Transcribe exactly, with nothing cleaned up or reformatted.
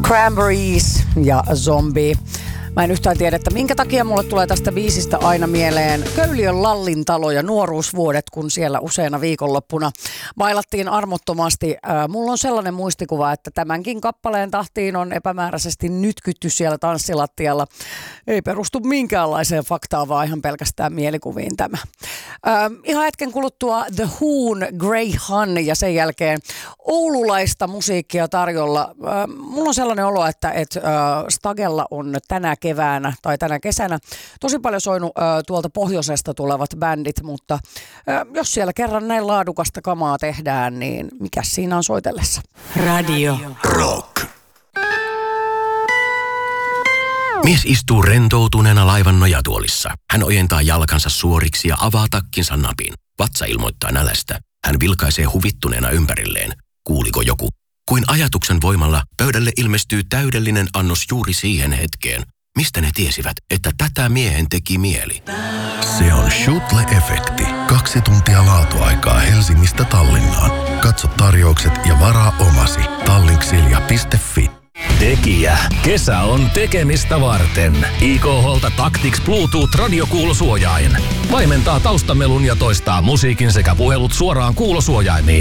Cranberries ja Zombie. Mä en yhtään tiedä, että minkä takia mulle tulee tästä biisistä aina mieleen Köyliön Lallin talo ja nuoruusvuodet, kun siellä useana viikonloppuna bailattiin armottomasti. Äh, mulla on sellainen muistikuva, että tämänkin kappaleen tahtiin on epämääräisesti nytkytty siellä tanssilattialla. Ei perustu minkäänlaiseen faktaan, vaan ihan pelkästään mielikuviin tämä. Äh, ihan hetken kuluttua The Who'n Grey Hun ja sen jälkeen oululaista musiikkia tarjolla. Äh, mulla on sellainen olo, että et, äh, Stagella on tänä keväänä tai tänä kesänä tosi paljon soinut äh, tuolta pohjoisesta tulevat bändit, mutta äh, jos siellä kerran näin laadukasta kamaa tehdään, niin mikä siinä on soitellessa? Radio Rock. Mies istuu rentoutuneena laivan nojatuolissa. Hän ojentaa jalkansa suoriksi ja avaa takkinsa napin. Vatsa ilmoittaa nälästä. Hän vilkaisee huvittuneena ympärilleen. Kuuliko joku? Kuin ajatuksen voimalla pöydälle ilmestyy täydellinen annos juuri siihen hetkeen. Mistä ne tiesivät, että tätä miehen teki mieli? Se on Shutle-efekti. Kaksi tuntia laatuaikaa Helsingistä Tallinnaan. Katso tarjoukset ja varaa omasi. Tallinksilja piste fi. Tekijä. Kesä on tekemistä varten. I K H:lta Tactics Bluetooth radiokuulosuojain. Vaimentaa taustamelun ja toistaa musiikin sekä puhelut suoraan kuulosuojaimiin.